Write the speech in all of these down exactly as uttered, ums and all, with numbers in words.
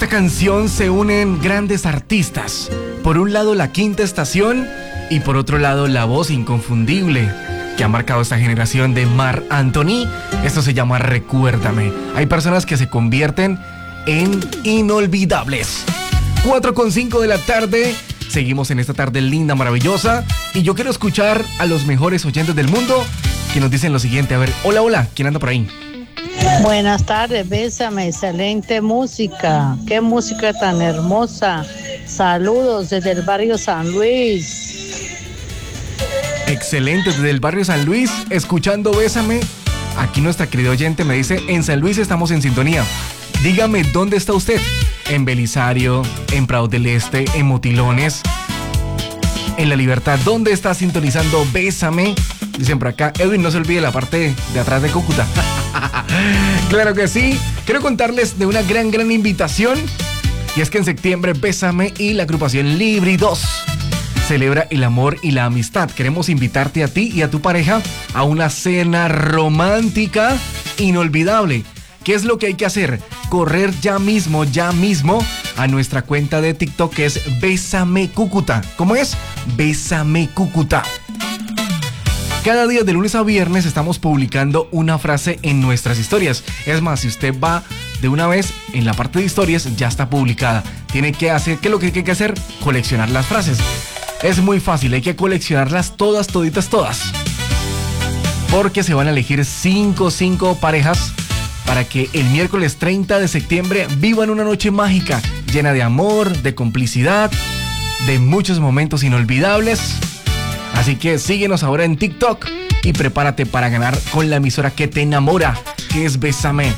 esta canción se unen grandes artistas. Por un lado la Quinta Estación y por otro lado la voz inconfundible que ha marcado esta generación de Marc Anthony. Esto se llama Recuérdame. Hay personas que se convierten en inolvidables. cuatro con cinco de la tarde. Seguimos en esta tarde linda, maravillosa. Y yo quiero escuchar a los mejores oyentes del mundo que nos dicen lo siguiente. A ver, hola, hola, ¿quién anda por ahí? Buenas tardes, Bésame, excelente música. Qué música tan hermosa. Saludos desde el barrio San Luis. Excelente, desde el barrio San Luis, escuchando Bésame. Aquí nuestra querida oyente me dice, en San Luis estamos en sintonía. Dígame, ¿dónde está usted? En Belisario, en Prado del Este, en Motilones, en La Libertad. ¿Dónde está sintonizando Bésame? Dicen por acá, Edwin, no se olvide la parte de atrás de Cúcuta. Claro que sí. Quiero contarles de una gran, gran invitación. Y es que en septiembre Bésame y la agrupación Libri dos celebra el amor y la amistad. Queremos invitarte a ti y a tu pareja a una cena romántica inolvidable. ¿Qué es lo que hay que hacer? Correr ya mismo, ya mismo a nuestra cuenta de TikTok, que es Bésame Cúcuta. ¿Cómo es? Bésame Cúcuta. Cada día de lunes a viernes estamos publicando una frase en nuestras historias. Es más, si usted va de una vez en la parte de historias, ya está publicada. Tiene que hacer, ¿qué es lo que hay que hacer? Coleccionar las frases. Es muy fácil, hay que coleccionarlas todas, toditas, todas. Porque se van a elegir cinco, cinco parejas para que el miércoles treinta de septiembre vivan una noche mágica, llena de amor, de complicidad, de muchos momentos inolvidables. Así que síguenos ahora en TikTok y prepárate para ganar con la emisora que te enamora, que es Bésame.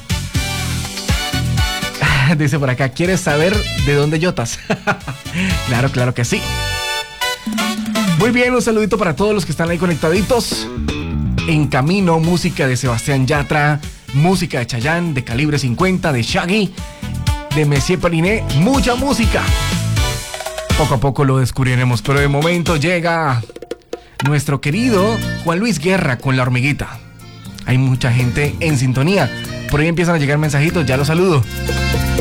Dice por acá, ¿quieres saber de dónde yotas? Claro, claro que sí. Muy bien, un saludito para todos los que están ahí conectaditos. En camino, música de Sebastián Yatra, música de Chayanne, de Calibre cincuenta, de Shaggy, de Messier Periné, mucha música. Poco a poco lo descubriremos, pero de momento llega nuestro querido Juan Luis Guerra con La Hormiguita. Hay mucha gente en sintonía. Por ahí empiezan a llegar mensajitos, ya los saludo.